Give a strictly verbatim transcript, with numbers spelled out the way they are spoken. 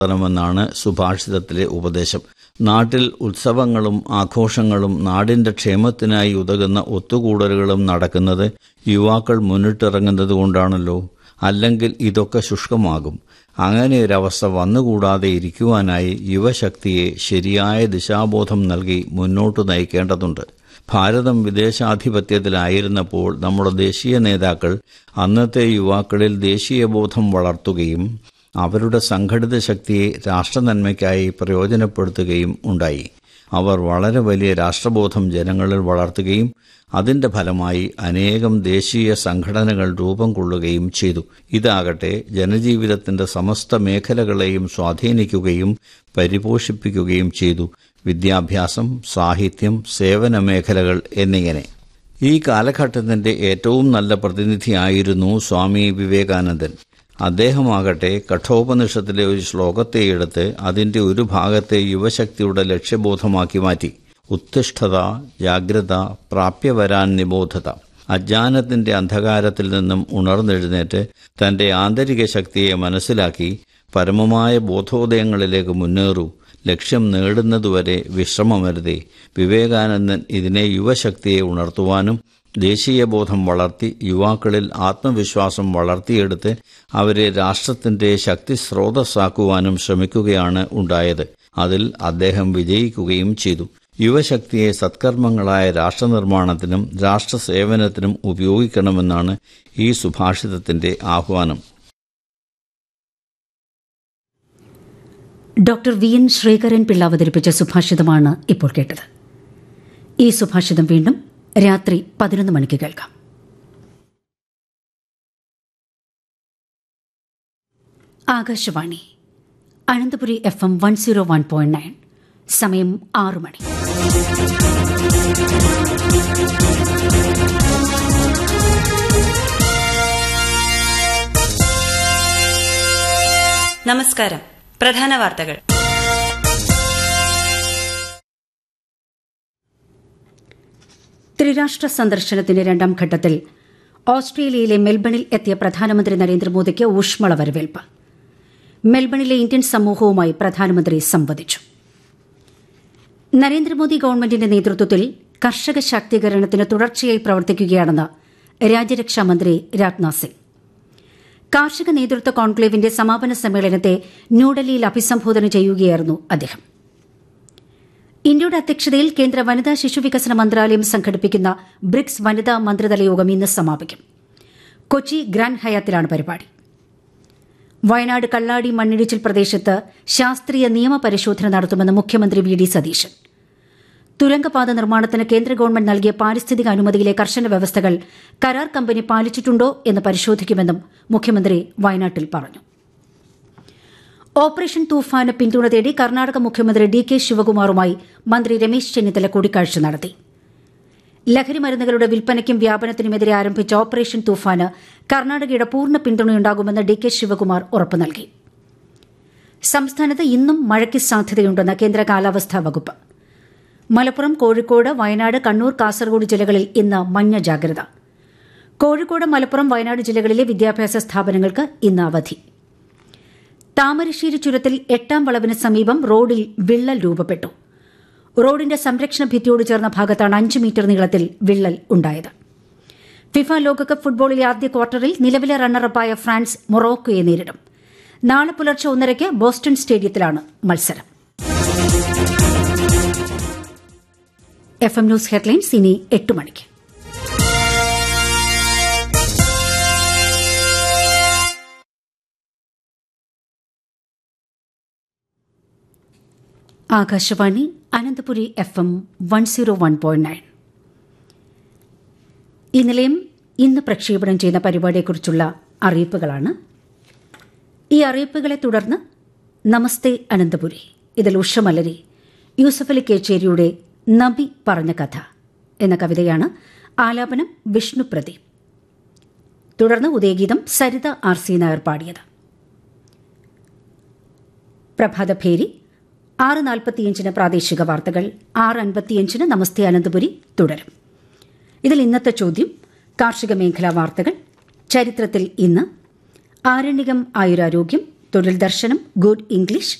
ണമെന്നാണ് സുഭാഷിതത്തിലെ ഉപദേശം. നാട്ടിൽ ഉത്സവങ്ങളും ആഘോഷങ്ങളും നാടിന്റെ ക്ഷേമത്തിനായി ഉതകുന്ന ഒത്തുകൂടലുകളും നടക്കുന്നത് യുവാക്കൾ മുന്നിട്ടിറങ്ങുന്നത് കൊണ്ടാണല്ലോ. അല്ലെങ്കിൽ ഇതൊക്കെ ശുഷ്കമാകും. അങ്ങനെയൊരവസ്ഥ വന്നുകൂടാതെ ഇരിക്കുവാനായി യുവശക്തിയെ ശരിയായ ദിശാബോധം നൽകി മുന്നോട്ടു നയിക്കേണ്ടതുണ്ട്. ഭാരതം വിദേശാധിപത്യത്തിലായിരുന്നപ്പോൾ നമ്മുടെ ദേശീയ നേതാക്കൾ അന്നത്തെ യുവാക്കളിൽ ദേശീയബോധം വളർത്തുകയും അവരുടെ സംഘടിത ശക്തിയെ രാഷ്ട്രനന്മയ്ക്കായി പ്രയോജനപ്പെടുത്തുകയും ഉണ്ടായി. അവർ വളരെ വലിയ രാഷ്ട്രബോധം ജനങ്ങളിൽ വളർത്തുകയും അതിന്റെ ഫലമായി അനേകം ദേശീയ സംഘടനകൾ രൂപം കൊള്ളുകയും ചെയ്തു. ഇതാകട്ടെ ജനജീവിതത്തിന്റെ സമസ്ത മേഖലകളെയും സ്വാധീനിക്കുകയും പരിപോഷിപ്പിക്കുകയും ചെയ്തു. വിദ്യാഭ്യാസം, സാഹിത്യം, സേവന മേഖലകൾ എന്നിങ്ങനെ. ഈ കാലഘട്ടത്തിന്റെ ഏറ്റവും നല്ല പ്രതിനിധിയായിരുന്നു സ്വാമി വിവേകാനന്ദൻ. അദ്ദേഹമാകട്ടെ കഠോപനിഷത്തിലെ ഒരു ശ്ലോകത്തെ എടുത്ത് അതിന്റെ ഒരു ഭാഗത്തെ യുവശക്തിയുടെ ലക്ഷ്യബോധമാക്കി മാറ്റി. ഉത്തിഷ്ഠത, ജാഗ്രത, പ്രാപ്യവരാൻ നിബോധത. അജ്ഞാനത്തിന്റെ അന്ധകാരത്തിൽ നിന്നും ഉണർന്നെഴുന്നേറ്റ് തന്റെ ആന്തരിക ശക്തിയെ മനസ്സിലാക്കി പരമമായ ബോധോദയങ്ങളിലേക്ക് മുന്നേറൂ. ലക്ഷ്യം നേടുന്നതുവരെ വിശ്രമമരുതേ. വിവേകാനന്ദൻ ഇതിനെ യുവശക്തിയെ ഉണർത്തുവാനും ദേശീയബോധം വളർത്തി യുവാക്കളിൽ ആത്മവിശ്വാസം വളർത്തിയെടുത്ത് അവരെ രാഷ്ട്രത്തിന്റെ ശക്തി സ്രോതസ്സാക്കുവാനും ശ്രമിക്കുകയാണ് ഉണ്ടായത്. അതിൽ അദ്ദേഹം വിജയിക്കുകയും ചെയ്തു. യുവശക്തിയെ സത്കർമ്മങ്ങളായ രാഷ്ട്രനിർമ്മാണത്തിനും രാഷ്ട്രസേവനത്തിനും ഉപയോഗിക്കണമെന്നാണ് ഈ സുഭാഷിതത്തിന്റെ ആഹ്വാനം. Doctor V N Sreekaran Pillai അവതരിപ്പിച്ച സുഭാഷിതമാണ് ഇപ്പോൾ കേട്ടത്. ഈ സുഭാഷിതം വീണ്ടും രാത്രി പതിനൊന്ന് മണിക്ക് കേൾക്കാം. Akashvani Ananthapuri F M one zero one point nine. സമയം ആറു മണി. നമസ്കാരം. പ്രധാന വാർത്തകൾ. ത്രിരാഷ്ട്ര സന്ദർശനത്തിന്റെ രണ്ടാം ഘട്ടത്തിൽ ഓസ്ട്രേലിയയിലെ മെൽബണിൽ എത്തിയ പ്രധാനമന്ത്രി നരേന്ദ്രമോദിക്ക് ഊഷ്മള വരവേൽപ്പ്. മെൽബണിലെ ഇന്ത്യൻ സമൂഹവുമായി പ്രധാനമന്ത്രി സംവദിച്ചു. നരേന്ദ്രമോദി ഗവൺമെന്റിന്റെ നേതൃത്വത്തിൽ കർഷക ശാക്തീകരണത്തിന് തുടർച്ചയായി പ്രവർത്തിക്കുകയാണെന്ന് രാജ്യരക്ഷാമന്ത്രി രാജ്നാഥ് സിംഗ്. കാർഷിക നേതൃത്വ കോൺക്ലേവിന്റെ സമാപന സമ്മേളനത്തെ ന്യൂഡൽഹിയിൽ അഭിസംബോധന ചെയ്യുകയായിരുന്നു അദ്ദേഹം. ഇന്ത്യയുടെ അധ്യക്ഷതയിൽ കേന്ദ്ര വനിതാ ശിശുവികസന മന്ത്രാലയം സംഘടിപ്പിക്കുന്ന ബ്രിക്സ് വനിതാ മന്ത്രിതല യോഗം ഇന്ന് സമാപിക്കും. കൊച്ചി ഗ്രാൻഡ് ഹയാത്തിലാണ് പരിപാടി. വയനാട് കള്ളാടി മണ്ണിടിച്ചിൽ പ്രദേശത്ത് ശാസ്ത്രീയ നിയമപരിശോധന നടത്തുമെന്ന് മുഖ്യമന്ത്രി വി ഡി സതീശൻ. തുരങ്കപാത നിർമ്മാണത്തിന് കേന്ദ്ര ഗവൺമെന്റ് നൽകിയ പാരിസ്ഥിതിക അനുമതിയിലെ കർശന വ്യവസ്ഥകൾ കരാർ കമ്പനി പാലിച്ചിട്ടുണ്ടോ എന്ന് പരിശോധിക്കുമെന്നും മുഖ്യമന്ത്രി വയനാട്ടിൽ പറഞ്ഞു. ഓപ്പറേഷൻ തൂഫാന് പിന്തുണ തേടി കർണാടക മുഖ്യമന്ത്രി ഡി കെ ശിവകുമാറുമായി മന്ത്രി രമേശ് ചെന്നിത്തല കൂടിക്കാഴ്ച നടത്തി. ലഹരിമരുന്നുകളുടെ വിൽപ്പനയ്ക്കും വ്യാപനത്തിനുമെതിരെ ആരംഭിച്ച ഓപ്പറേഷൻ തൂഫാന് കർണാടകയുടെ പൂർണ്ണ പിന്തുണയുണ്ടാകുമെന്ന് ഡി കെ ശിവകുമാർ ഉറപ്പു നൽകി. സംസ്ഥാനത്ത് ഇന്നും മഴയ്ക്ക് സാധ്യതയുണ്ടെന്ന് കേന്ദ്ര കാലാവസ്ഥാ വകുപ്പ്. മലപ്പുറം, കോഴിക്കോട്, വയനാട്, കണ്ണൂർ, കാസർഗോഡ് ജില്ലകളിൽ ഇന്ന് മഞ്ഞ ജാഗ്രത. കോഴിക്കോട്, മലപ്പുറം, വയനാട് ജില്ലകളിലെ വിദ്യാഭ്യാസ സ്ഥാപനങ്ങൾക്ക് ഇന്ന് അവധി. താമരശ്ശേരി ചുരത്തിൽ എട്ടാം വളവിന് സമീപം റോഡിൽ വിള്ളൽ രൂപപ്പെട്ടു. റോഡിന്റെ സംരക്ഷണ ഭിത്തിയോട് ചേർന്ന ഭാഗത്താണ് അഞ്ച് മീറ്റർ നീളത്തിൽ വിള്ളൽ ഉണ്ടായത്. ഫിഫ ലോകകപ്പ് ഫുട്ബോളിലെ ആദ്യ ക്വാർട്ടറിൽ നിലവിലെ റണ്ണറപ്പായ ഫ്രാൻസ് മൊറോക്കോയെ നേരിടും. നാളെ പുലർച്ചെ ഒന്നരയ്ക്ക് ബോസ്റ്റൺ സ്റ്റേഡിയത്തിലാണ് മത്സരം. എഫ് എം ന്യൂസ് ഹെഡ്ലൈൻസ് ഇനി എട്ട് മണിക്ക്. Akashvani Ananthapuri F M one zero one point nine. ഈ നിലയം ഇന്ന് പ്രക്ഷേപണം ചെയ്യുന്ന പരിപാടിയെക്കുറിച്ചുള്ള അറിയിപ്പുകളാണ്. ഈ അറിയിപ്പുകളെ തുടർന്ന് നമസ്തേ അനന്തപുരി, ഇതിൽ ഉഷമലരി, യൂസഫലി കേച്ചേരിയുടെ നബി പറഞ്ഞ കഥ എന്ന കവിതയാണ്. ആലാപനം വിഷ്ണു പ്രദീപ്. തുടർന്ന് ഉദയഗീതം സരിത ആർ സി നായർ പാടിയത്. പ്രഭാതഭേരി ആറ് നാൽപ്പത്തിയഞ്ചിന് പ്രാദേശിക വാർത്തകൾ, ആറ് അൻപത്തിയഞ്ചിന് നമസ്തേ അനന്തപുരി തുടരും. ഇതിൽ ഇന്നത്തെ ചോദ്യം കാർഷിക മേഖലാ വാർത്തകൾ, ചരിത്രത്തിൽ ഇന്ന്, ആരണ്യകം ആയുരാരോഗ്യം, തൊഴിൽ ദർശനം, ഗുഡ് ഇംഗ്ലീഷ്,